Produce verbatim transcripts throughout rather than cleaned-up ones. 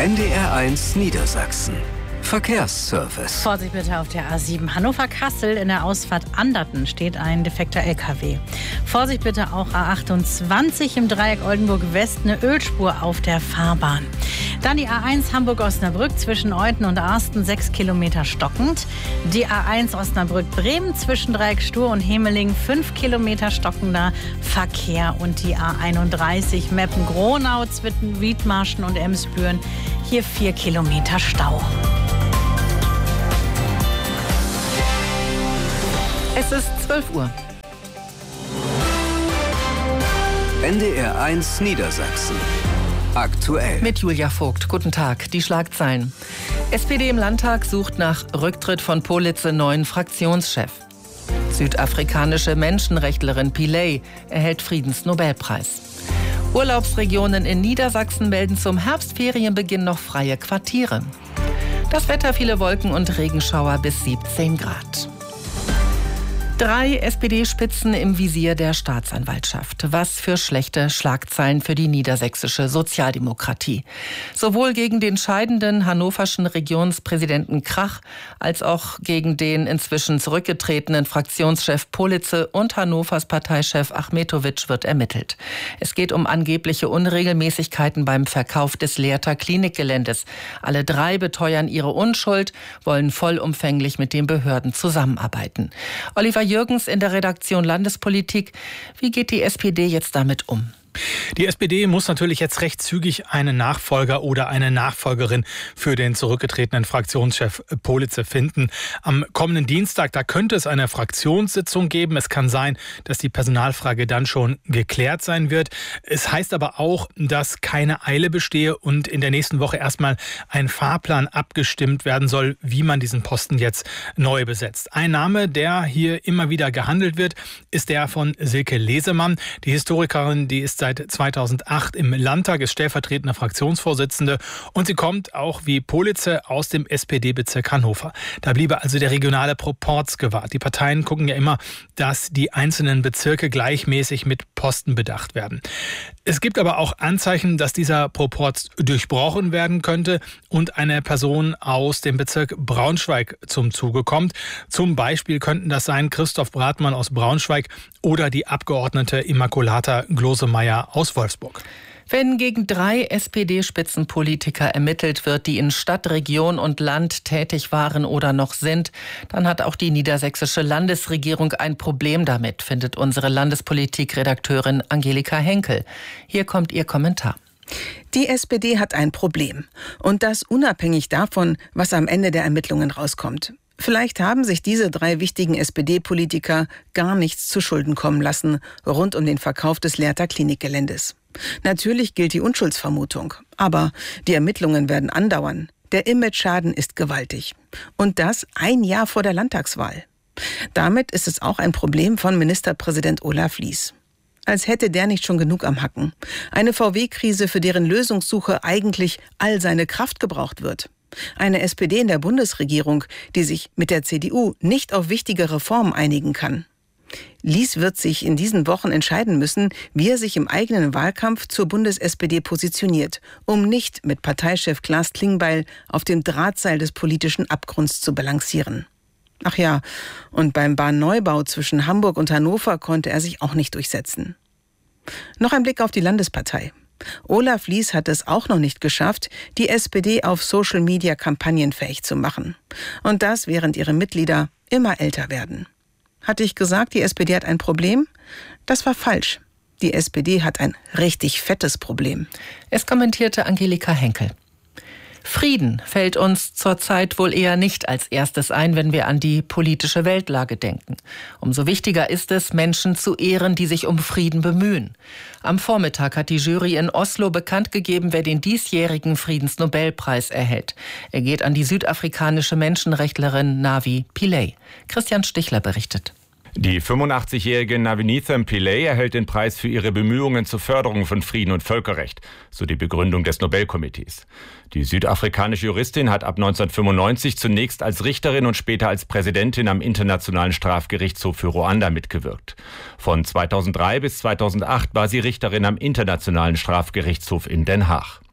N D R eins Niedersachsen. Verkehrsservice. Vorsicht bitte auf der A sieben Hannover-Kassel. In der Ausfahrt Anderten steht ein defekter L K W. Vorsicht bitte auch A achtundzwanzig im Dreieck Oldenburg-West, eine Ölspur auf der Fahrbahn. Dann die A eins Hamburg-Osnabrück zwischen Euthen und Arsten, sechs Kilometer stockend. Die A eins Osnabrück-Bremen zwischen Dreieck Stur und Hemeling, fünf Kilometer stockender Verkehr. Und die A einunddreißig Meppen-Gronau zwischen Wiedmarschen und Emsbüren, hier vier Kilometer Stau. Es ist zwölf Uhr. N D R eins Niedersachsen. Aktuell. Mit Julia Vogt. Guten Tag. Die Schlagzeilen. S P D im Landtag sucht nach Rücktritt von Politze neuen Fraktionschef. Südafrikanische Menschenrechtlerin Pillay erhält Friedensnobelpreis. Urlaubsregionen in Niedersachsen melden zum Herbstferienbeginn noch freie Quartiere. Das Wetter, viele Wolken und Regenschauer bis siebzehn Grad. Drei S P D-Spitzen im Visier der Staatsanwaltschaft. Was für schlechte Schlagzeilen für die niedersächsische Sozialdemokratie. Sowohl gegen den scheidenden hannoverschen Regionspräsidenten Krach als auch gegen den inzwischen zurückgetretenen Fraktionschef Politze und Hannovers Parteichef Achmetowitsch wird ermittelt. Es geht um angebliche Unregelmäßigkeiten beim Verkauf des Lehrter Klinikgeländes. Alle drei beteuern ihre Unschuld, wollen vollumfänglich mit den Behörden zusammenarbeiten. Oliver Jürgens in der Redaktion Landespolitik. Wie geht die S P D jetzt damit um? Die S P D muss natürlich jetzt recht zügig einen Nachfolger oder eine Nachfolgerin für den zurückgetretenen Fraktionschef Politze finden. Am kommenden Dienstag, da könnte es eine Fraktionssitzung geben. Es kann sein, dass die Personalfrage dann schon geklärt sein wird. Es heißt aber auch, dass keine Eile bestehe und in der nächsten Woche erstmal ein Fahrplan abgestimmt werden soll, wie man diesen Posten jetzt neu besetzt. Ein Name, der hier immer wieder gehandelt wird, ist der von Silke Lesemann. Die Historikerin, die ist seit zweitausendacht im Landtag, ist stellvertretende Fraktionsvorsitzende und sie kommt auch wie Politze aus dem S P D-Bezirk Hannover. Da bliebe also der regionale Proporz gewahrt. Die Parteien gucken ja immer, dass die einzelnen Bezirke gleichmäßig mit Posten bedacht werden. Es gibt aber auch Anzeichen, dass dieser Proporz durchbrochen werden könnte und eine Person aus dem Bezirk Braunschweig zum Zuge kommt. Zum Beispiel könnten das sein Christoph Bratmann aus Braunschweig oder die Abgeordnete Immaculata Glosemeyer aus Wolfsburg. Wenn gegen drei S P D-Spitzenpolitiker ermittelt wird, die in Stadt, Region und Land tätig waren oder noch sind, dann hat auch die niedersächsische Landesregierung ein Problem damit, findet unsere Landespolitik-Redakteurin Angelika Henkel. Hier kommt ihr Kommentar. Die S P D hat ein Problem. Und das unabhängig davon, was am Ende der Ermittlungen rauskommt. Vielleicht haben sich diese drei wichtigen S P D-Politiker gar nichts zu Schulden kommen lassen rund um den Verkauf des Lehrter Klinikgeländes. Natürlich gilt die Unschuldsvermutung, aber die Ermittlungen werden andauern. Der Imageschaden ist gewaltig. Und das ein Jahr vor der Landtagswahl. Damit ist es auch ein Problem von Ministerpräsident Olaf Lies. Als hätte der nicht schon genug am Hacken. Eine V W-Krise, für deren Lösungssuche eigentlich all seine Kraft gebraucht wird. Eine S P D in der Bundesregierung, die sich mit der C D U nicht auf wichtige Reformen einigen kann. Lies wird sich in diesen Wochen entscheiden müssen, wie er sich im eigenen Wahlkampf zur Bundes-S P D positioniert, um nicht mit Parteichef Klaas Klingbeil auf dem Drahtseil des politischen Abgrunds zu balancieren. Ach ja, und beim Bahnneubau zwischen Hamburg und Hannover konnte er sich auch nicht durchsetzen. Noch ein Blick auf die Landespartei. Olaf Lies hat es auch noch nicht geschafft, die S P D auf Social Media kampagnenfähig zu machen. Und das, während ihre Mitglieder immer älter werden. Hatte ich gesagt, die S P D hat ein Problem? Das war falsch. Die S P D hat ein richtig fettes Problem. Es kommentierte Angelika Henkel. Frieden fällt uns zurzeit wohl eher nicht als erstes ein, wenn wir an die politische Weltlage denken. Umso wichtiger ist es, Menschen zu ehren, die sich um Frieden bemühen. Am Vormittag hat die Jury in Oslo bekannt gegeben, wer den diesjährigen Friedensnobelpreis erhält. Er geht an die südafrikanische Menschenrechtlerin Navi Pillay. Christian Stichler berichtet. Die fünfundachtzigjährige Navinithem Pillay erhält den Preis für ihre Bemühungen zur Förderung von Frieden und Völkerrecht, so die Begründung des Nobelkomitees. Die südafrikanische Juristin hat ab neunzehnhundertfünfundneunzig zunächst als Richterin und später als Präsidentin am Internationalen Strafgerichtshof für Ruanda mitgewirkt. Von zweitausenddrei bis zweitausendacht war sie Richterin am Internationalen Strafgerichtshof in Den Haag.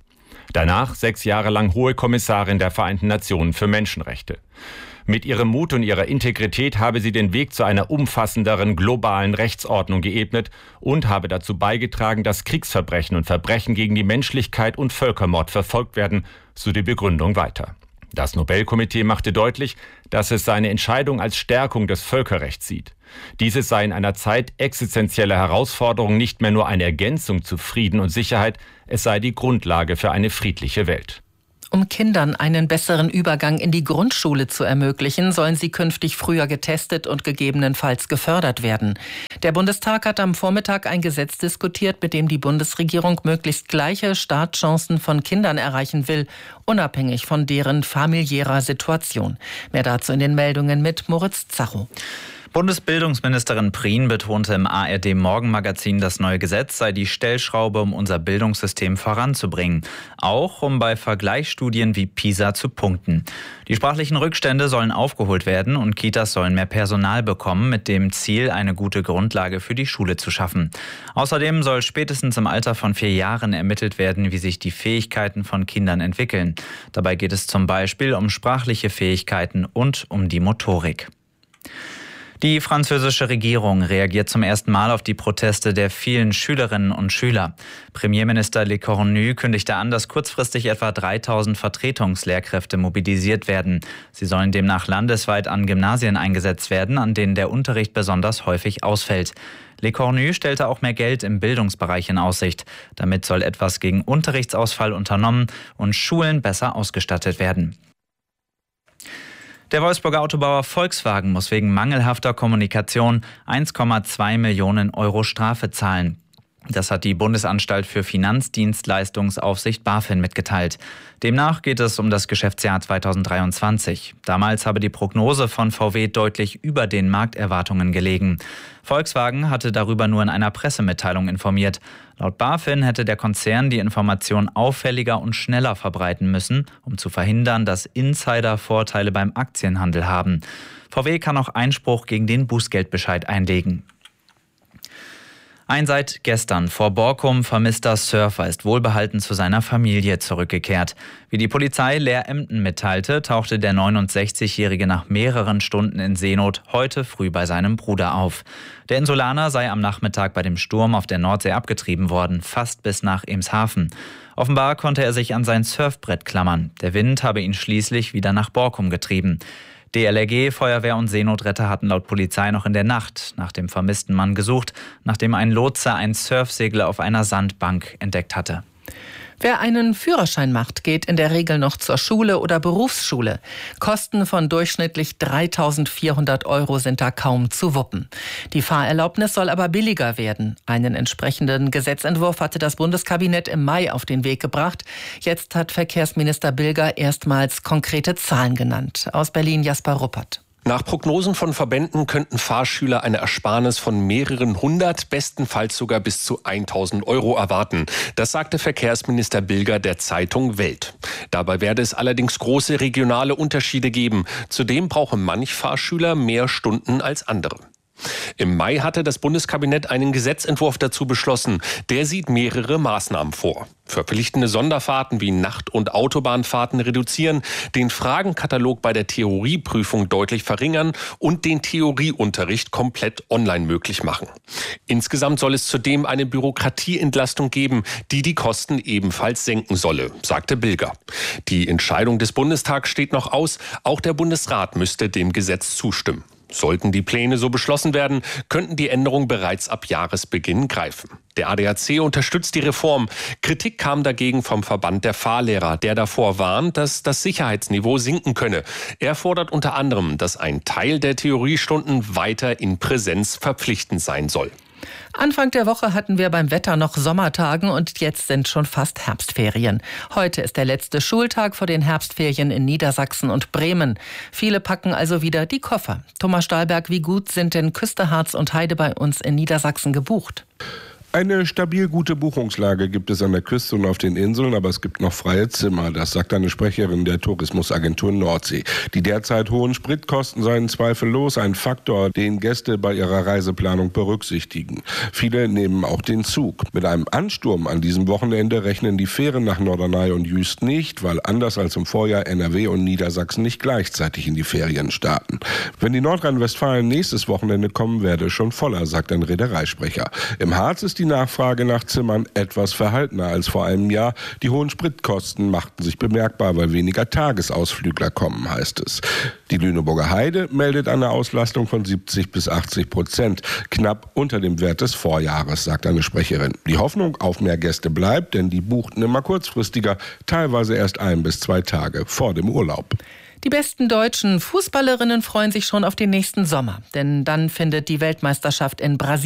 Danach sechs Jahre lang Hohe Kommissarin der Vereinten Nationen für Menschenrechte. Mit ihrem Mut und ihrer Integrität habe sie den Weg zu einer umfassenderen globalen Rechtsordnung geebnet und habe dazu beigetragen, dass Kriegsverbrechen und Verbrechen gegen die Menschlichkeit und Völkermord verfolgt werden, so die Begründung weiter. Das Nobelkomitee machte deutlich, dass es seine Entscheidung als Stärkung des Völkerrechts sieht. Dieses sei in einer Zeit existenzieller Herausforderungen nicht mehr nur eine Ergänzung zu Frieden und Sicherheit, es sei die Grundlage für eine friedliche Welt. Um Kindern einen besseren Übergang in die Grundschule zu ermöglichen, sollen sie künftig früher getestet und gegebenenfalls gefördert werden. Der Bundestag hat am Vormittag ein Gesetz diskutiert, mit dem die Bundesregierung möglichst gleiche Startchancen von Kindern erreichen will, unabhängig von deren familiärer Situation. Mehr dazu in den Meldungen mit Moritz Zacho. Bundesbildungsministerin Prien betonte im A R D-Morgenmagazin, das neue Gesetz sei die Stellschraube, um unser Bildungssystem voranzubringen. Auch um bei Vergleichsstudien wie PISA zu punkten. Die sprachlichen Rückstände sollen aufgeholt werden und Kitas sollen mehr Personal bekommen, mit dem Ziel, eine gute Grundlage für die Schule zu schaffen. Außerdem soll spätestens im Alter von vier Jahren ermittelt werden, wie sich die Fähigkeiten von Kindern entwickeln. Dabei geht es zum Beispiel um sprachliche Fähigkeiten und um die Motorik. Die französische Regierung reagiert zum ersten Mal auf die Proteste der vielen Schülerinnen und Schüler. Premierminister Lecornu kündigte an, dass kurzfristig etwa dreitausend Vertretungslehrkräfte mobilisiert werden. Sie sollen demnach landesweit an Gymnasien eingesetzt werden, an denen der Unterricht besonders häufig ausfällt. Lecornu stellte auch mehr Geld im Bildungsbereich in Aussicht. Damit soll etwas gegen Unterrichtsausfall unternommen und Schulen besser ausgestattet werden. Der Wolfsburger Autobauer Volkswagen muss wegen mangelhafter Kommunikation eins Komma zwei Millionen Euro Strafe zahlen. Das hat die Bundesanstalt für Finanzdienstleistungsaufsicht BaFin mitgeteilt. Demnach geht es um das Geschäftsjahr zweitausenddreiundzwanzig. Damals habe die Prognose von V W deutlich über den Markterwartungen gelegen. Volkswagen hatte darüber nur in einer Pressemitteilung informiert. Laut BaFin hätte der Konzern die Information auffälliger und schneller verbreiten müssen, um zu verhindern, dass Insider Vorteile beim Aktienhandel haben. V W kann auch Einspruch gegen den Bußgeldbescheid einlegen. Ein seit gestern vor Borkum vermisster Surfer ist wohlbehalten zu seiner Familie zurückgekehrt. Wie die Polizei Leer-Emden mitteilte, tauchte der neunundsechzigjährige nach mehreren Stunden in Seenot heute früh bei seinem Bruder auf. Der Insulaner sei am Nachmittag bei dem Sturm auf der Nordsee abgetrieben worden, fast bis nach Emshaven. Offenbar konnte er sich an sein Surfbrett klammern. Der Wind habe ihn schließlich wieder nach Borkum getrieben. D L R G, Feuerwehr und Seenotretter hatten laut Polizei noch in der Nacht nach dem vermissten Mann gesucht, nachdem ein Lotse ein Surfsegel auf einer Sandbank entdeckt hatte. Wer einen Führerschein macht, geht in der Regel noch zur Schule oder Berufsschule. Kosten von durchschnittlich dreitausendvierhundert Euro sind da kaum zu wuppen. Die Fahrerlaubnis soll aber billiger werden. Einen entsprechenden Gesetzentwurf hatte das Bundeskabinett im Mai auf den Weg gebracht. Jetzt hat Verkehrsminister Bilger erstmals konkrete Zahlen genannt. Aus Berlin Jasper Ruppert. Nach Prognosen von Verbänden könnten Fahrschüler eine Ersparnis von mehreren hundert, bestenfalls sogar bis zu tausend Euro erwarten. Das sagte Verkehrsminister Bilger der Zeitung Welt. Dabei werde es allerdings große regionale Unterschiede geben. Zudem brauche manch Fahrschüler mehr Stunden als andere. Im Mai hatte das Bundeskabinett einen Gesetzentwurf dazu beschlossen. Der sieht mehrere Maßnahmen vor. Verpflichtende Sonderfahrten wie Nacht- und Autobahnfahrten reduzieren, den Fragenkatalog bei der Theorieprüfung deutlich verringern und den Theorieunterricht komplett online möglich machen. Insgesamt soll es zudem eine Bürokratieentlastung geben, die die Kosten ebenfalls senken solle, sagte Bilger. Die Entscheidung des Bundestags steht noch aus. Auch der Bundesrat müsste dem Gesetz zustimmen. Sollten die Pläne so beschlossen werden, könnten die Änderungen bereits ab Jahresbeginn greifen. Der A D A C unterstützt die Reform. Kritik kam dagegen vom Verband der Fahrlehrer, der davor warnt, dass das Sicherheitsniveau sinken könne. Er fordert unter anderem, dass ein Teil der Theoriestunden weiter in Präsenz verpflichtend sein soll. Anfang der Woche hatten wir beim Wetter noch Sommertagen und jetzt sind schon fast Herbstferien. Heute ist der letzte Schultag vor den Herbstferien in Niedersachsen und Bremen. Viele packen also wieder die Koffer. Thomas Stahlberg, wie gut sind denn Küste, Harz und Heide bei uns in Niedersachsen gebucht? Eine stabil gute Buchungslage gibt es an der Küste und auf den Inseln, aber es gibt noch freie Zimmer. Das sagt eine Sprecherin der Tourismusagentur Nordsee. Die derzeit hohen Spritkosten seien zweifellos ein Faktor, den Gäste bei ihrer Reiseplanung berücksichtigen. Viele nehmen auch den Zug. Mit einem Ansturm an diesem Wochenende rechnen die Fähren nach Norderney und Jüst nicht, weil anders als im Vorjahr N R W und Niedersachsen nicht gleichzeitig in die Ferien starten. Wenn die Nordrhein-Westfalen nächstes Wochenende kommen, werde es schon voller, sagt ein Reedereisprecher. Im Harz ist die Nachfrage nach Zimmern etwas verhaltener als vor einem Jahr. Die hohen Spritkosten machten sich bemerkbar, weil weniger Tagesausflügler kommen, heißt es. Die Lüneburger Heide meldet eine Auslastung von siebzig bis achtzig Prozent, knapp unter dem Wert des Vorjahres, sagt eine Sprecherin. Die Hoffnung auf mehr Gäste bleibt, denn die buchten immer kurzfristiger, teilweise erst ein bis zwei Tage vor dem Urlaub. Die besten deutschen Fußballerinnen freuen sich schon auf den nächsten Sommer, denn dann findet die Weltmeisterschaft in Brasilien